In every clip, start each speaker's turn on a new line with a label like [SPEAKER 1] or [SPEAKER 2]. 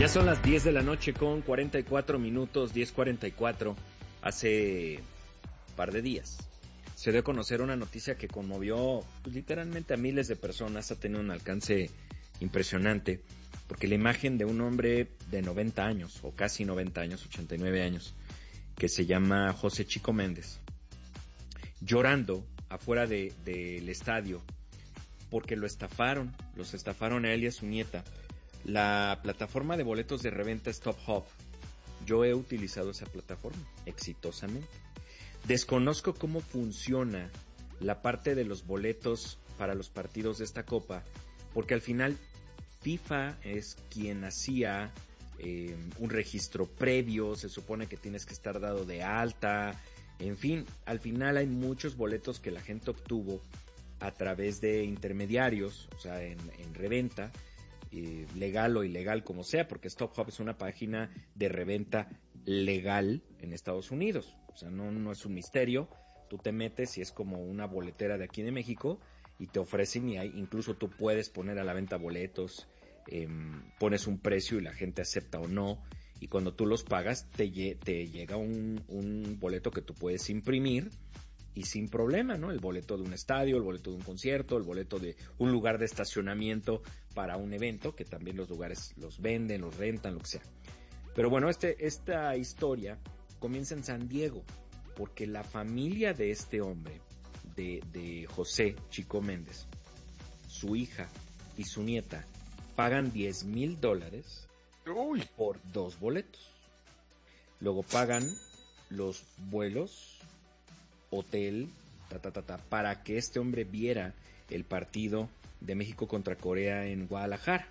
[SPEAKER 1] Ya son las 10 de la noche con 44 minutos, 10:44. Hace un par de días se dio a conocer una noticia que conmovió pues, literalmente a miles de personas. Ha tenido un alcance impresionante, porque la imagen de un hombre de 90 años, o casi 90 años, 89 años, que se llama José Chico Méndez, llorando afuera del estadio, porque los estafaron a él y a su nieta. La plataforma de boletos de reventa Stop Hub, yo he utilizado esa plataforma exitosamente. Desconozco cómo funciona la parte de los boletos para los partidos de esta copa, porque al final FIFA es quien hacía un registro previo, se supone que tienes que estar dado de alta, en fin, al final hay muchos boletos que la gente obtuvo a través de intermediarios, o sea, en reventa, legal o ilegal como sea, porque Stop Hub es una página de reventa legal en Estados Unidos, o sea, no es un misterio. Tú te metes y es como una boletera de aquí de México y te ofrecen, y incluso tú puedes poner a la venta boletos, pones un precio y la gente acepta o no, y cuando tú los pagas te llega un boleto que tú puedes imprimir y sin problema, ¿no? El boleto de un estadio, el boleto de un concierto, el boleto de un lugar de estacionamiento para un evento, que también los lugares los venden, los rentan, lo que sea. Pero bueno, esta historia comienza en San Diego, porque la familia de este hombre, de José Chico Méndez, su hija y su nieta, pagan $10,000 por 2 boletos. Luego pagan los vuelos, hotel, para que este hombre viera el partido de México contra Corea en Guadalajara.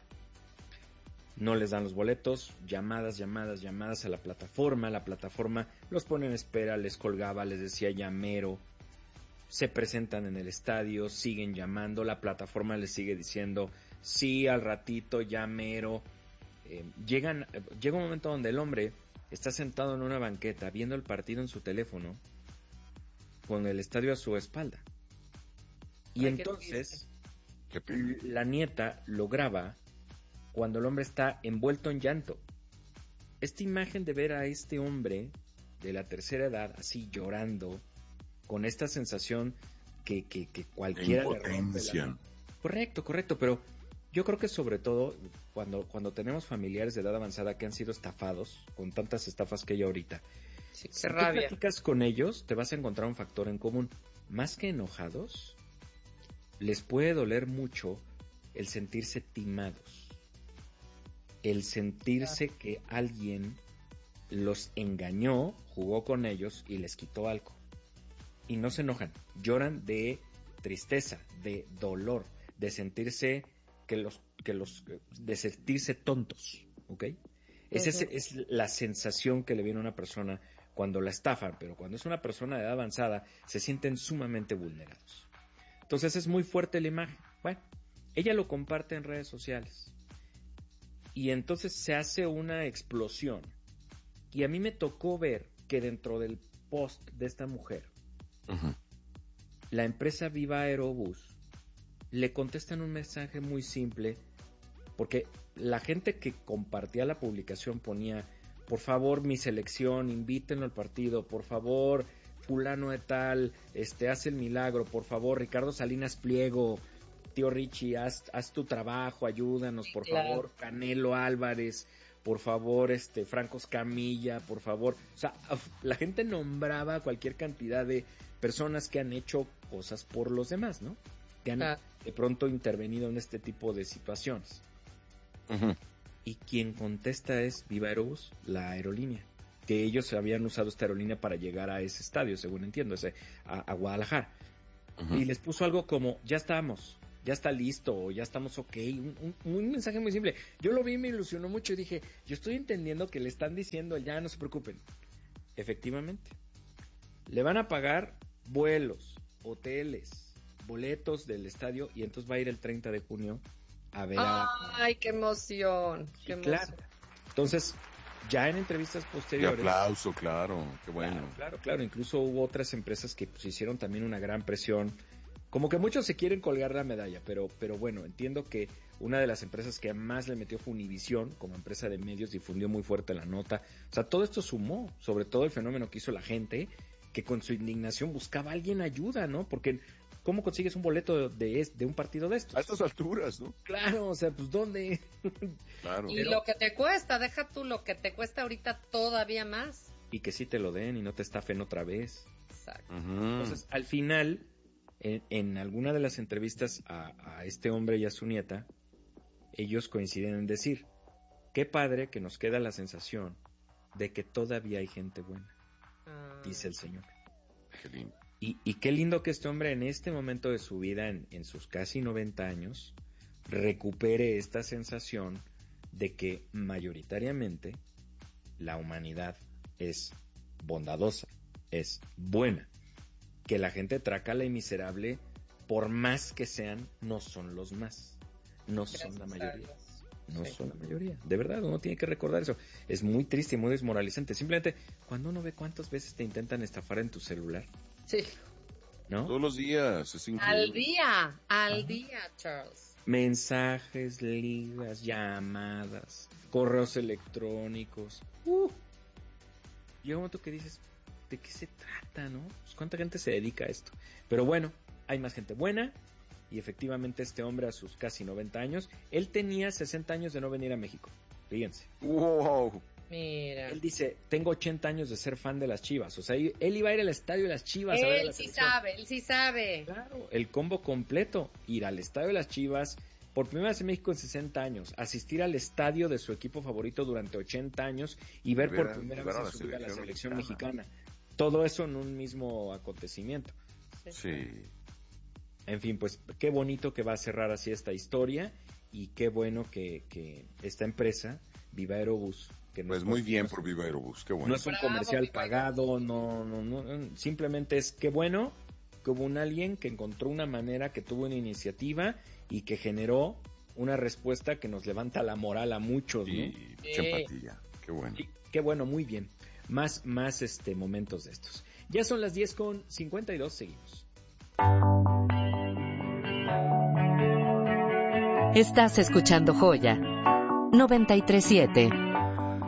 [SPEAKER 1] No les dan los boletos, llamadas a la plataforma los pone en espera, les colgaba, les decía ya mero, se presentan en el estadio, siguen llamando, la plataforma les sigue diciendo sí, al ratito, ya mero. Llega un momento donde el hombre está sentado en una banqueta viendo el partido en su teléfono, con el estadio a su espalda. Y entonces la nieta lo graba cuando el hombre está envuelto en llanto. Esta imagen de ver a este hombre de la tercera edad así llorando, con esta sensación que cualquiera le rompe la... Correcto, pero yo creo que sobre todo cuando tenemos familiares de edad avanzada que han sido estafados, con tantas estafas que hay ahorita,
[SPEAKER 2] sí,
[SPEAKER 1] si tú platicas con ellos, te vas a encontrar un factor en común. Más que enojados, les puede doler mucho el sentirse timados, el sentirse que alguien los engañó, jugó con ellos y les quitó algo. Y no se enojan, lloran de tristeza, de dolor, de sentirse de sentirse tontos, ¿ok? Esa es la sensación que le viene a una persona cuando la estafan, pero cuando es una persona de edad avanzada se sienten sumamente vulnerados. Entonces es muy fuerte la imagen. Bueno, ella lo comparte en redes sociales y entonces se hace una explosión. Y a mí me tocó ver que dentro del post de esta mujer, la empresa Viva Aerobús le contestan un mensaje muy simple, porque la gente que compartía la publicación ponía: por favor, mi selección, invítenlo al partido, por favor, fulano de tal, haz el milagro, por favor, Ricardo Salinas Pliego, tío Richie, haz tu trabajo, ayúdanos, por favor, Canelo Álvarez, por favor, Franco Escamilla, por favor. O sea, la gente nombraba cualquier cantidad de personas que han hecho cosas por los demás, ¿no? Que han de pronto intervenido en este tipo de situaciones. Y quien contesta es Viva Aerobús, la aerolínea, que ellos habían usado esta aerolínea para llegar a ese estadio, según entiendo, a Guadalajara. Y les puso algo como: ya estamos, ya está listo, o ya estamos ok, un mensaje muy simple. Yo lo vi y me ilusionó mucho y dije, yo estoy entendiendo que le están diciendo ya no se preocupen. Efectivamente, le van a pagar vuelos, hoteles, boletos del estadio, y entonces va a ir el 30 de junio a ver
[SPEAKER 2] ¡ay, qué emoción! ¡Qué emoción!
[SPEAKER 1] Claro. Entonces, ya en entrevistas posteriores...
[SPEAKER 3] De aplauso, claro, qué bueno.
[SPEAKER 1] Claro. Incluso hubo otras empresas que pues hicieron también una gran presión como que muchos se quieren colgar la medalla, pero bueno, entiendo que una de las empresas que más le metió fue Univisión, como empresa de medios, difundió muy fuerte la nota. O sea, todo esto sumó, sobre todo el fenómeno que hizo la gente, que con su indignación buscaba a alguien ayuda, ¿no? Porque ¿cómo consigues un boleto de un partido de estos?
[SPEAKER 3] A estas alturas, ¿no?
[SPEAKER 1] Claro, o sea, pues ¿dónde?
[SPEAKER 3] Claro.
[SPEAKER 2] Y lo que te cuesta, deja tú lo que te cuesta ahorita todavía más.
[SPEAKER 1] Y que sí te lo den y no te estafen otra vez.
[SPEAKER 2] Exacto.
[SPEAKER 1] Entonces, al final, en alguna de las entrevistas a este hombre y a su nieta, ellos coinciden en decir, qué padre que nos queda la sensación de que todavía hay gente buena, dice el señor.
[SPEAKER 3] Qué lindo.
[SPEAKER 1] Y qué lindo que este hombre en este momento de su vida, en sus casi 90 años, recupere esta sensación de que mayoritariamente la humanidad es bondadosa, es buena, que la gente trácala y miserable, por más que sean, no son los más, no son la mayoría. No son la mayoría, de verdad, uno tiene que recordar eso. Es muy triste y muy desmoralizante. Simplemente, cuando uno ve cuántas veces te intentan estafar en tu celular,
[SPEAKER 2] Sí.
[SPEAKER 1] ¿no?
[SPEAKER 3] Todos los días, es increíble.
[SPEAKER 2] Al día, Charles.
[SPEAKER 1] Mensajes, ligas, llamadas, correos electrónicos. Llega un momento que dices, ¿de qué se trata, no? Pues, ¿cuánta gente se dedica a esto? Pero bueno, hay más gente buena. Y efectivamente este hombre a sus casi 90 años, él tenía 60 años de no venir a México. Fíjense.
[SPEAKER 3] ¡Wow!
[SPEAKER 2] Mira.
[SPEAKER 1] Él dice, tengo 80 años de ser fan de las Chivas. O sea, él iba a ir al estadio de las Chivas a ver a la selección.
[SPEAKER 2] Él sí sabe.
[SPEAKER 1] Claro, el combo completo. Ir al estadio de las Chivas, por primera vez en México en 60 años. Asistir al estadio de su equipo favorito durante 80 años y ver por primera vez en su vida a la selección mexicana. Todo eso en un mismo acontecimiento.
[SPEAKER 3] Sí.
[SPEAKER 1] En fin, pues qué bonito que va a cerrar así esta historia y qué bueno que esta empresa, Viva Aerobús, que
[SPEAKER 3] pues muy bien por Viva Aerobús, qué bueno.
[SPEAKER 1] No es un comercial pagado, no, simplemente es qué bueno que hubo alguien que encontró una manera, que tuvo una iniciativa y que generó una respuesta que nos levanta la moral a muchos, ¿no?
[SPEAKER 3] Y mucha empatía, qué bueno.
[SPEAKER 1] Sí, qué bueno, muy bien. Más momentos de estos. Ya son las 10:52, seguimos.
[SPEAKER 4] Estás escuchando Joya 93.7.